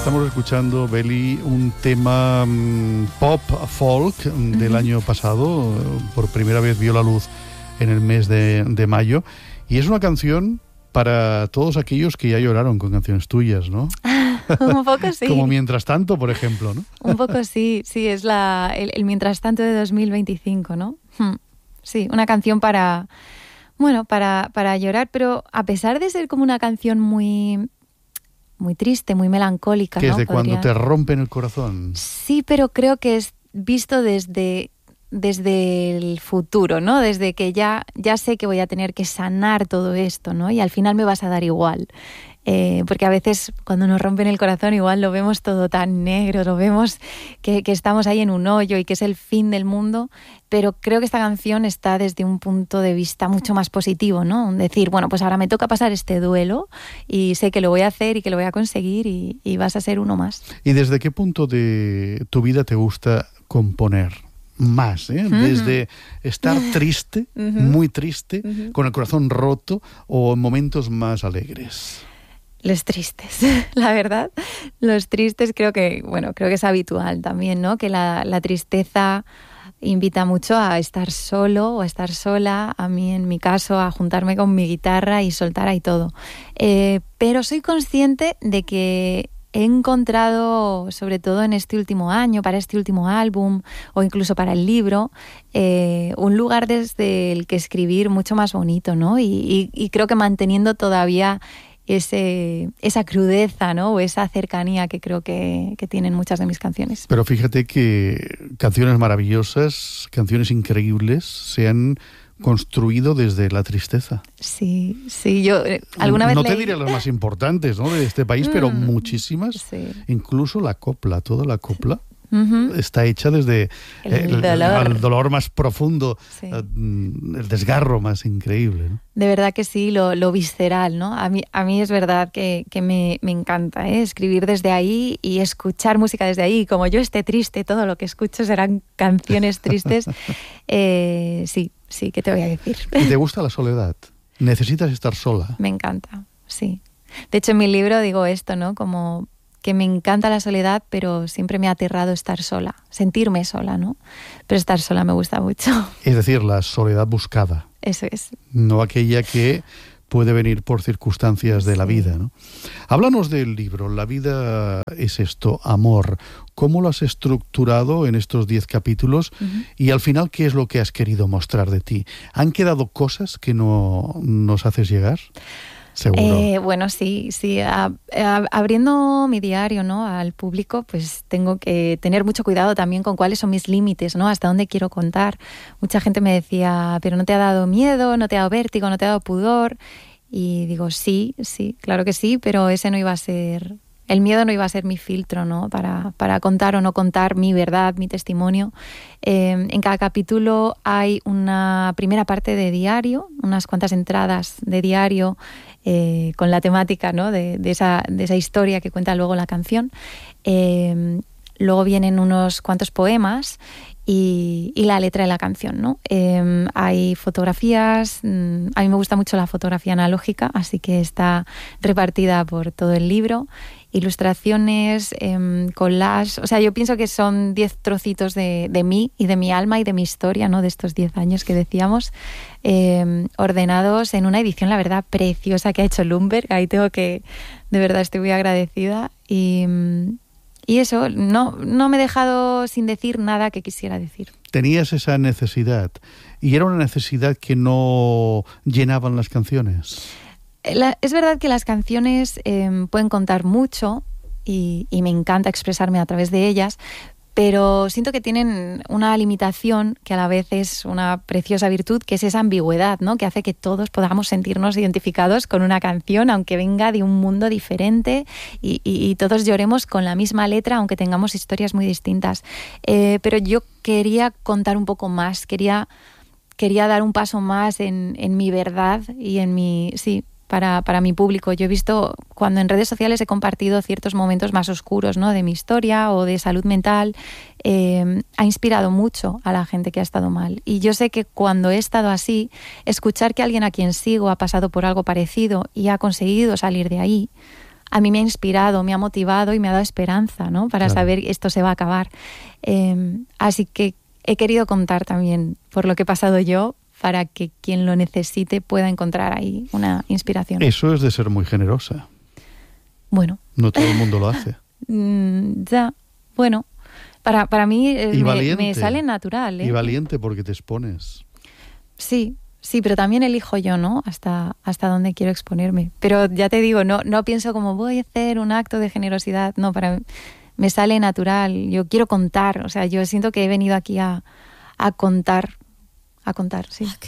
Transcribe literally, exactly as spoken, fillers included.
Estamos escuchando, Beli, un tema um, pop folk del uh-huh. año pasado. Por primera vez vio la luz en el mes de, de mayo. Y es una canción para todos aquellos que ya lloraron con canciones tuyas, ¿no? Un poco sí. Como Mientras Tanto, por ejemplo, ¿no? Un poco sí, sí, es la, el, el Mientras Tanto de dos mil veinticinco, ¿no? Hmm. Sí, una canción para, bueno, para, para llorar, pero a pesar de ser como una canción muy, muy triste, muy melancólica, que ¿no? es de Podría... cuando te rompen el corazón. Sí, pero creo que es visto desde... desde el futuro, ¿no? Desde que ya, ya sé que voy a tener que sanar todo esto, ¿no? Y al final me vas a dar igual. Eh, porque a veces cuando nos rompen el corazón igual lo vemos todo tan negro, lo vemos que, que estamos ahí en un hoyo y que es el fin del mundo, pero creo que esta canción está desde un punto de vista mucho más positivo, ¿no? Decir, bueno, pues ahora me toca pasar este duelo y sé que lo voy a hacer y que lo voy a conseguir y, y vas a ser uno más. ¿Y desde qué punto de tu vida te gusta componer? Más, ¿eh? Uh-huh. Desde estar triste, uh-huh. muy triste, uh-huh. con el corazón roto, o en momentos más alegres. Los tristes, la verdad. Los tristes creo que, bueno, creo que es habitual también, ¿no? Que la, la tristeza invita mucho a estar solo o a estar sola, a mí en mi caso a juntarme con mi guitarra y soltar ahí todo. Eh, pero soy consciente de que he encontrado, sobre todo en este último año, para este último álbum o incluso para el libro, eh, un lugar desde el que escribir mucho más bonito, ¿no? Y, y, y creo que manteniendo todavía ese, esa crudeza, ¿no? O esa cercanía que creo que, que tienen muchas de mis canciones. Pero fíjate que canciones maravillosas, canciones increíbles, se han construido desde la tristeza. Sí, sí, yo eh, alguna vez no leí... te diré las más importantes, ¿no?, de este país, mm, pero muchísimas, sí. Incluso la copla, toda la copla uh-huh. está hecha desde el, el, dolor. el dolor más profundo, sí. el desgarro más increíble, ¿no? De verdad que sí, lo, lo visceral, ¿no? A mí, a mí es verdad que, que me, me encanta, ¿eh? Escribir desde ahí y escuchar música desde ahí. Como yo esté triste, todo lo que escucho serán canciones tristes. eh, sí, sí, ¿qué te voy a decir? ¿Y te gusta la soledad? ¿Necesitas estar sola? Me encanta, sí. De hecho, en mi libro digo esto, ¿no? Como que me encanta la soledad, pero siempre me ha aterrado estar sola, sentirme sola, ¿no? Pero estar sola me gusta mucho. Es decir, la soledad buscada. Eso es. No aquella que puede venir por circunstancias de sí. la vida, ¿no? Háblanos del libro, La vida es esto, amor. ¿Cómo lo has estructurado en estos diez capítulos? Uh-huh. Y al final, ¿qué es lo que has querido mostrar de ti? ¿Han quedado cosas que no nos haces llegar? Seguro. Eh, bueno, sí, sí. A, a, abriendo mi diario, ¿no?, al público, pues tengo que tener mucho cuidado también con cuáles son mis límites, ¿no? Hasta dónde quiero contar. Mucha gente me decía, pero ¿no te ha dado miedo? ¿No te ha dado vértigo? ¿No te ha dado pudor? Y digo, sí, sí, claro que sí, pero ese no iba a ser... El miedo no iba a ser mi filtro, ¿no?, para, para contar o no contar mi verdad, mi testimonio. Eh, en cada capítulo hay una primera parte de diario, unas cuantas entradas de diario eh, con la temática, ¿no?, de, de, esa, de esa historia que cuenta luego la canción. Eh, luego vienen unos cuantos poemas y, y la letra de la canción, ¿no? Eh, hay fotografías, mmm, a mí me gusta mucho la fotografía analógica, así que está repartida por todo el libro. Ilustraciones, eh, collage, o sea, yo pienso que son diez trocitos de, de mí y de mi alma y de mi historia, ¿no?, de estos diez años que decíamos, eh, ordenados en una edición, la verdad, preciosa que ha hecho Lumberg. Ahí tengo que, de verdad, estoy muy agradecida y, y eso, no, no me he dejado sin decir nada que quisiera decir. Tenías esa necesidad y era una necesidad que no llenaban las canciones. La, es verdad que las canciones eh, pueden contar mucho y, y me encanta expresarme a través de ellas, pero siento que tienen una limitación que a la vez es una preciosa virtud, que es esa ambigüedad, ¿no?, que hace que todos podamos sentirnos identificados con una canción, aunque venga de un mundo diferente y, y, y todos lloremos con la misma letra, aunque tengamos historias muy distintas. Eh, pero yo quería contar un poco más, quería, quería dar un paso más en, en mi verdad y en mi... sí. Para, para mi público. Yo he visto cuando en redes sociales he compartido ciertos momentos más oscuros, ¿no?, de mi historia o de salud mental, eh, ha inspirado mucho a la gente que ha estado mal. Y yo sé que cuando he estado así, escuchar que alguien a quien sigo ha pasado por algo parecido y ha conseguido salir de ahí, a mí me ha inspirado, me ha motivado y me ha dado esperanza, ¿no? Para Claro. saber esto se va a acabar. Eh, así que he querido contar también por lo que he pasado yo, para que quien lo necesite pueda encontrar ahí una inspiración. Eso es de ser muy generosa. Bueno. No todo el mundo lo hace. Mm, ya, bueno. Para, para mí eh, Y me, valiente. me sale natural, ¿eh? Y valiente porque te expones. Sí, sí, pero también elijo yo, ¿no? Hasta, hasta dónde quiero exponerme. Pero ya te digo, no, no pienso como voy a hacer un acto de generosidad. No, para mí me sale natural. Yo quiero contar. O sea, yo siento que he venido aquí a, a contar. A contar, sí.